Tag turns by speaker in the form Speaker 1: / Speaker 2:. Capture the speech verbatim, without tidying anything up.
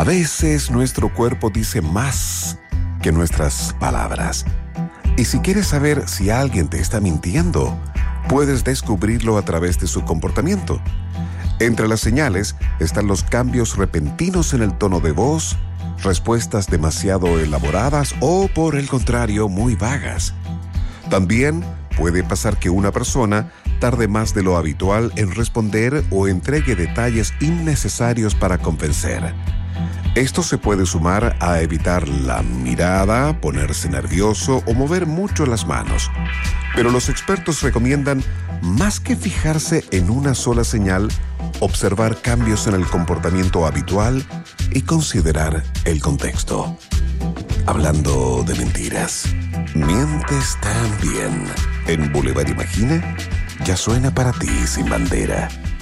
Speaker 1: A veces nuestro cuerpo dice más que nuestras palabras. Y si quieres saber si alguien te está mintiendo, puedes descubrirlo a través de su comportamiento. Entre las señales están los cambios repentinos en el tono de voz, respuestas demasiado elaboradas o, por el contrario, muy vagas. También puede pasar que una persona tarde más de lo habitual en responder o entregue detalles innecesarios para convencer. Esto se puede sumar a evitar la mirada, ponerse nervioso o mover mucho las manos. Pero los expertos recomiendan, más que fijarse en una sola señal, observar cambios en el comportamiento habitual y considerar el contexto. Hablando de mentiras, mientes también. En Boulevard Imagina ya suena para ti Sin Bandera.